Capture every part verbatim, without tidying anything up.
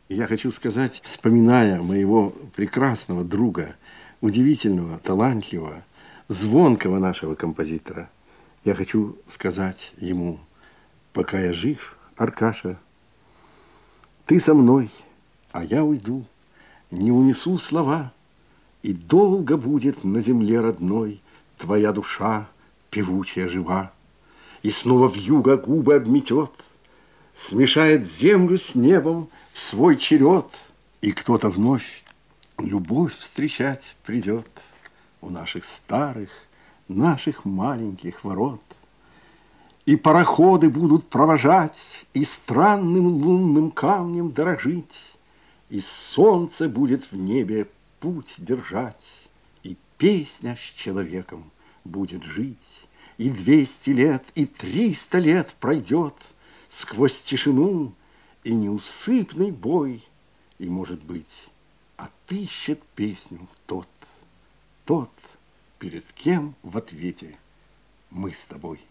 Я хочу сказать, вспоминая моего прекрасного друга, удивительного, талантливого, звонкого нашего композитора, я хочу сказать ему: пока я жив, Аркаша, ты со мной, а я уйду, не унесу слова, и долго будет на земле родной твоя душа певучая жива, и снова вьюга губы обметет, смешает землю с небом в свой черед, и кто-то вновь любовь встречать придет у наших старых, наших маленьких ворот. И пароходы будут провожать, и странным лунным камнем дорожить, и солнце будет в небе путь держать, и песня с человеком будет жить, и двести лет, и триста лет пройдет сквозь тишину и неусыпный бой, и, может быть, отыщет песню тот, тот, перед кем в ответе мы с тобой.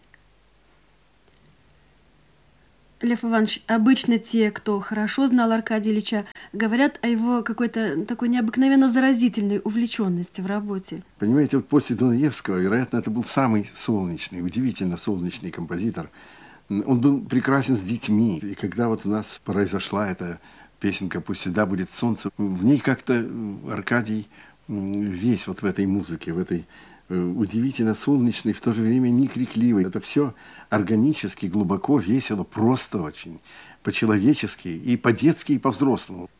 Лев Иванович, обычно те, кто хорошо знал Аркадия Ильича, говорят о его какой-то такой необыкновенно заразительной увлеченности в работе. Понимаете, вот после Дунаевского, вероятно, это был самый солнечный, удивительно солнечный композитор. Он был прекрасен с детьми. И когда вот у нас произошла эта песенка «Пусть всегда будет солнце», в ней как-то Аркадий весь вот в этой музыке, в этой удивительно солнечный, в то же время не крикливый. Это все органически, глубоко, весело, просто очень, по-человечески, и по-детски, и по-взрослому.